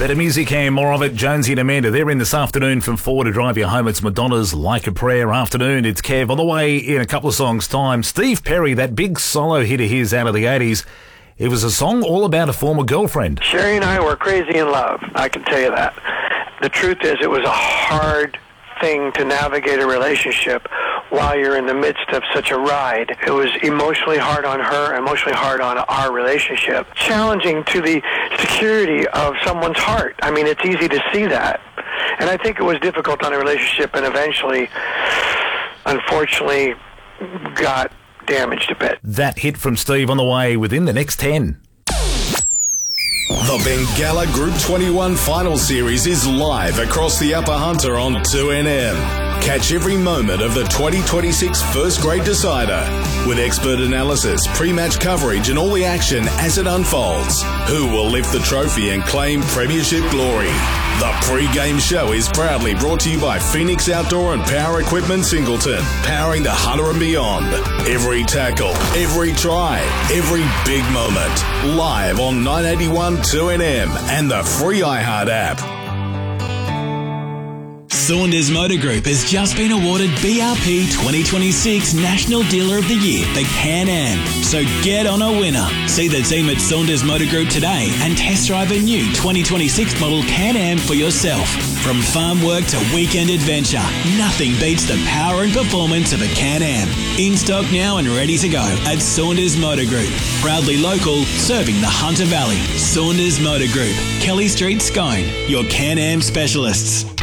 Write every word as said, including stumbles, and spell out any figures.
Better music and more of it. Jonesy and Amanda, they're in this afternoon from four to drive you home. It's Madonna's Like a Prayer afternoon. It's Kev. On the way in a couple of songs' time, Steve Perry, that big solo hit of his out of the eighties. It was a song all about a former girlfriend. Sherry and I were crazy in love, I can tell you that. The truth is, it was a hard thing to navigate a relationship while you're in the midst of such a ride. It was emotionally hard on her, emotionally hard on our relationship. Challenging to the security of someone's heart. I mean, it's easy to see that. And I think it was difficult on a relationship and eventually, unfortunately, got damaged a bit. That hit from Steve on the way within the next ten. The Bengala Group twenty-one Final Series is live across the Upper Hunter on two N M. Catch every moment of the twenty twenty-six First Grade Decider with expert analysis, pre-match coverage and all the action as it unfolds. Who will lift the trophy and claim premiership glory? The pre-game show is proudly brought to you by Phoenix Outdoor and Power Equipment Singleton, powering the Hunter and beyond. Every tackle, every try, every big moment. Live on nine eighty-one two N M and the free iHeart app. Saunders Motor Group has just been awarded B R P twenty twenty-six National Dealer of the Year for Can-Am. So get on a winner. See the team at Saunders Motor Group today and test drive a new twenty twenty-six model Can-Am for yourself. From farm work to weekend adventure, nothing beats the power and performance of a Can-Am. In stock now and ready to go at Saunders Motor Group. Proudly local, serving the Hunter Valley. Saunders Motor Group, Kelly Street, Scone, your Can-Am specialists.